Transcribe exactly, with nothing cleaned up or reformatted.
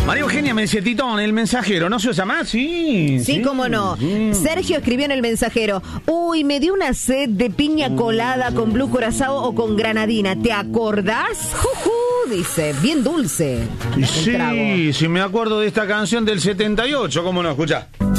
María Eugenia me dice, Titón, El Mensajero, ¿no se usa más? Sí. Sí, sí cómo no. sí. Sergio escribió en El Mensajero, uy, me dio una sed de piña colada con blue curazao o con granadina. ¿Te acordás? Juju, dice, bien dulce. Sí, sí, me acuerdo de esta canción del setenta y ocho, ¿cómo no? Escuchá.